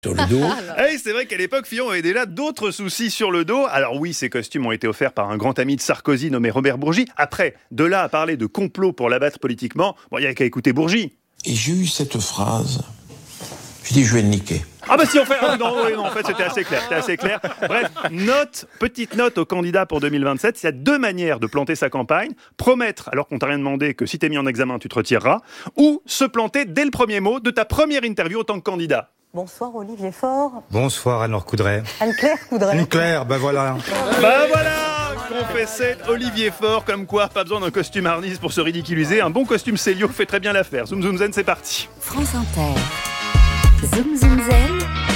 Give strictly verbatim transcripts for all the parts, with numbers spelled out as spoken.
Sur le dos. Hey, c'est vrai qu'à l'époque, Fillon avait déjà d'autres soucis sur le dos. Alors oui, ces costumes ont été offerts par un grand ami de Sarkozy nommé Robert Bourgi. Après, de là à parler de complot pour l'abattre politiquement, bon, il n'y a qu'à écouter Bourgi. Et j'ai eu cette phrase. Je dis, je vais le niquer. Ah bah si on fait... Ah, non, oui, non, en fait, c'était assez clair, c'était assez clair. Bref, note, petite note au candidat pour deux mille vingt-sept. Il y a deux manières de planter sa campagne. Promettre, alors qu'on t'a rien demandé, que si t'es mis en examen, tu te retireras. Ou se planter dès le premier mot de ta première interview en tant que candidat. Bonsoir Olivier Faure. Bonsoir Anne-Laure Coudray. Anne-Claire Coudray. Anne-Claire, ben voilà. Bah voilà, confessait Olivier Faure, comme quoi pas besoin d'un costume harnisse pour se ridiculiser. Un bon costume Célio fait très bien l'affaire. Zoom Zoom Zen, c'est parti. France Inter. Zoom Zoom Zen.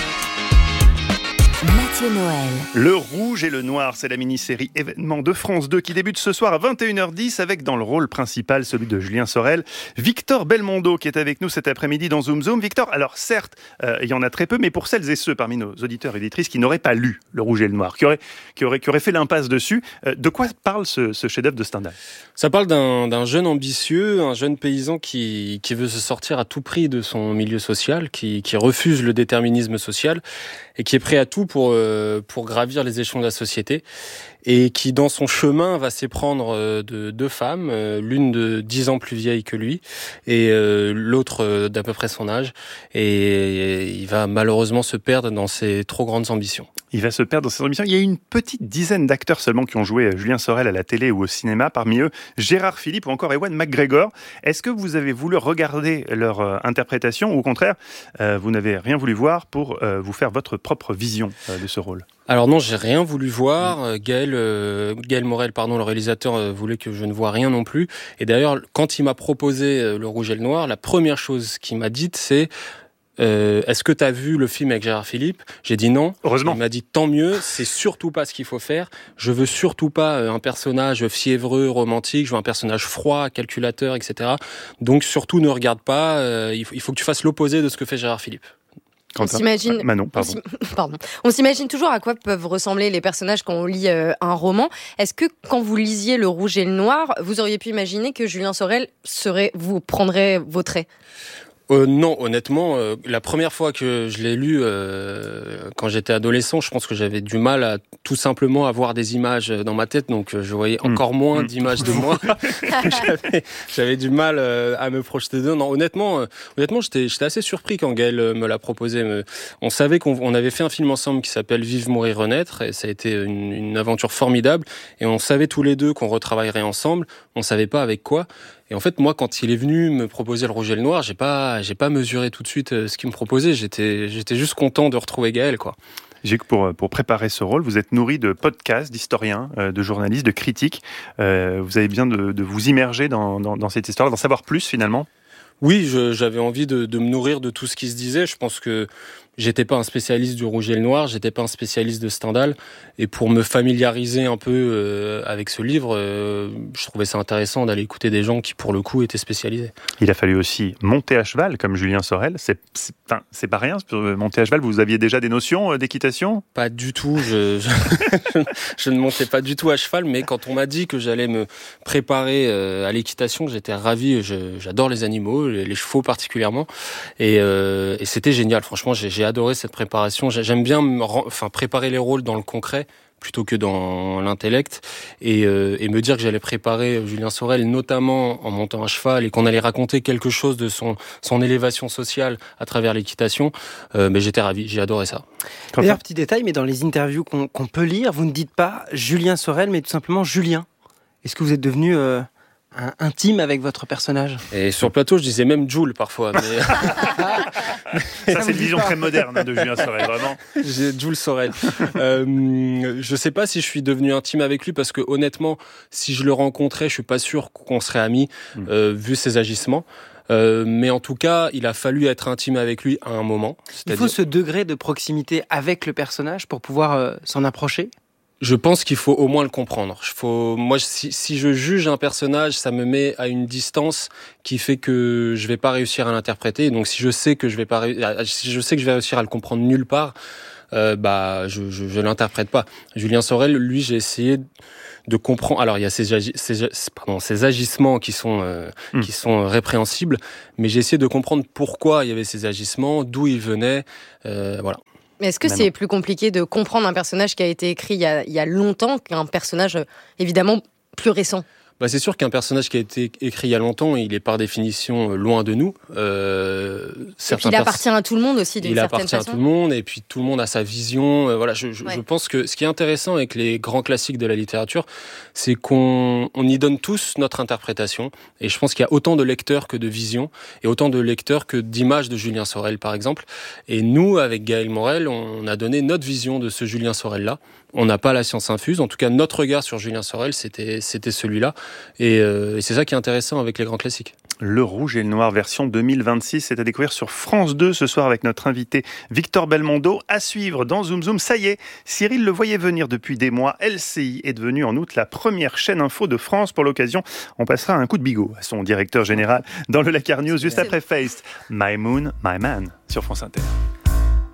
Mathieu Noël. Le rouge et le noir, c'est la mini-série événement de France deux qui débute ce soir à vingt et une heures dix avec dans le rôle principal celui de Julien Sorel, Victor Belmondo qui est avec nous cet après-midi dans Zoom Zoom. Victor, alors certes, euh, il y en a très peu, mais pour celles et ceux parmi nos auditeurs et auditrices qui n'auraient pas lu Le Rouge et le Noir, qui auraient, qui auraient, qui auraient fait l'impasse dessus, euh, de quoi parle ce, ce chef-d'œuvre de Stendhal ? Ça parle d'un, d'un jeune ambitieux, un jeune paysan qui, qui veut se sortir à tout prix de son milieu social, qui, qui refuse le déterminisme social et qui est prêt à tout pour, euh, pour gravir les échelons de la société et qui, dans son chemin, va s'éprendre de deux femmes, l'une de dix ans plus vieille que lui et euh, l'autre d'à peu près son âge. Et il va malheureusement se perdre dans ses trop grandes ambitions. Il va se perdre dans ses ambitions. Il y a une petite dizaine d'acteurs seulement qui ont joué Julien Sorel à la télé ou au cinéma. Parmi eux, Gérard Philippe ou encore Ewan McGregor. Est-ce que vous avez voulu regarder leur euh, interprétation ou au contraire, euh, vous n'avez rien voulu voir pour euh, vous faire votre propre vision euh, de ce rôle ? Alors non, j'ai rien voulu voir. Gaël, euh, Gaël Morel, pardon, le réalisateur, euh, voulait que je ne vois rien non plus. Et d'ailleurs, quand il m'a proposé euh, Le Rouge et le Noir, la première chose qu'il m'a dite, c'est euh, est-ce que tu as vu le film avec Gérard Philippe ? J'ai dit non. Heureusement. Il m'a dit tant mieux, c'est surtout pas ce qu'il faut faire. Je veux surtout pas euh, un personnage fiévreux, romantique. Je veux un personnage froid, calculateur, et cetera. Donc surtout ne regarde pas. Euh, il faut que tu fasses l'opposé de ce que fait Gérard Philippe. On s'imagine, Manon, pardon. On, pardon. on s'imagine toujours à quoi peuvent ressembler les personnages quand on lit euh, un roman. Est-ce que quand vous lisiez Le Rouge et le Noir, vous auriez pu imaginer que Julien Sorel serait, vous prendrait vos traits ? Euh, non, honnêtement, euh, la première fois que je l'ai lu, euh, quand j'étais adolescent, je pense que j'avais du mal à tout simplement avoir des images dans ma tête, donc euh, je voyais encore mmh. moins mmh. d'images de moi. j'avais, j'avais du mal euh, à me projeter dedans. Non, honnêtement, euh, honnêtement, j'étais, j'étais assez surpris quand Gaël euh, me l'a proposé. Me... On savait qu'on on avait fait un film ensemble qui s'appelle Vive, mourir, renaître, et ça a été une, une aventure formidable. Et on savait tous les deux qu'on retravaillerait ensemble. On savait pas avec quoi. Et en fait, moi, quand il est venu me proposer Le Rouge et le Noir, j'ai pas, j'ai pas mesuré tout de suite ce qu'il me proposait. J'étais, j'étais juste content de retrouver Gaël, quoi. J'ai que pour, pour préparer ce rôle, vous êtes nourri de podcasts, d'historiens, de journalistes, de critiques. Euh, vous avez besoin de, de vous immerger dans, dans, dans cette histoire, d'en savoir plus finalement. Oui, je, j'avais envie de, de me nourrir de tout ce qui se disait. Je pense que j'étais pas un spécialiste du Rouge et le Noir, j'étais pas un spécialiste de Stendhal. Et pour me familiariser un peu euh, avec ce livre, euh, je trouvais ça intéressant d'aller écouter des gens qui, pour le coup, étaient spécialisés. Il a fallu aussi monter à cheval, comme Julien Sorel. C'est, c'est, enfin, c'est pas rien, monter à cheval. Vous aviez déjà des notions d'équitation ? Pas du tout. Je, je, je ne montais pas du tout à cheval, mais quand on m'a dit que j'allais me préparer à l'équitation, j'étais ravi. Je, j'adore les animaux, les, les chevaux particulièrement. Et, euh, et c'était génial. Franchement, j'ai, j'ai adoré cette préparation. J'aime bien me, enfin, préparer les rôles dans le concret plutôt que dans l'intellect, et, euh, et me dire que j'allais préparer Julien Sorel, notamment en montant à cheval, et qu'on allait raconter quelque chose de son, son élévation sociale à travers l'équitation, euh, mais j'étais ravi, j'ai adoré ça. D'ailleurs, petit détail, mais dans les interviews qu'on, qu'on peut lire, vous ne dites pas Julien Sorel, mais tout simplement Julien. Est-ce que vous êtes devenu... Euh... intime avec votre personnage. Et sur le plateau, je disais même Jules parfois. Mais... Ça, c'est une vision très moderne de Julien Sorel, vraiment. J'ai Jules Sorel. Euh, je sais pas si je suis devenu intime avec lui parce que honnêtement, si je le rencontrais, je suis pas sûr qu'on serait amis, euh, vu ses agissements. Euh, mais en tout cas, il a fallu être intime avec lui à un moment. Il faut ce degré de proximité avec le personnage pour pouvoir euh, s'en approcher. Je pense qu'il faut au moins le comprendre. Faut, moi, si, si je juge un personnage, ça me met à une distance qui fait que je vais pas réussir à l'interpréter. Donc, si je sais que je vais pas, si je sais que je vais réussir à le comprendre nulle part, euh, bah, je, je, je l'interprète pas. Julien Sorel, lui, j'ai essayé de comprendre. Alors, il y a ces, agi... ces, pardon, ces agissements qui sont, euh, mmh. qui sont répréhensibles, mais j'ai essayé de comprendre pourquoi il y avait ces agissements, d'où ils venaient, euh, voilà. Mais est-ce que Maintenant. c'est plus compliqué de comprendre un personnage qui a été écrit il y a, il y a longtemps qu'un personnage, évidemment, plus récent ? Bah c'est sûr qu'un personnage qui a été écrit il y a longtemps, il est par définition loin de nous. Euh, et puis il appartient à tout le monde aussi, d'une il certaine façon. Il appartient à tout le monde, et puis tout le monde a sa vision. Euh, voilà, je, je, ouais. je pense que ce qui est intéressant avec les grands classiques de la littérature, c'est qu'on on y donne tous notre interprétation. Et je pense qu'il y a autant de lecteurs que de visions, et autant de lecteurs que d'images de Julien Sorel, par exemple. Et nous, avec Gaël Morel, on a donné notre vision de ce Julien Sorel-là. On n'a pas la science infuse. En tout cas, notre regard sur Julien Sorel, c'était, c'était celui-là. Et, euh, et c'est ça qui est intéressant avec les grands classiques. Le Rouge et le Noir version deux mille vingt-six, c'est à découvrir sur France deux ce soir avec notre invité Victor Belmondo. À suivre dans Zoom Zoom. Ça y est, Cyril le voyait venir depuis des mois. L C I est devenue en août la première chaîne info de France. Pour l'occasion, on passera un coup de bigot à son directeur général dans le Lacar News juste après Face. My Moon, My Man sur France Inter.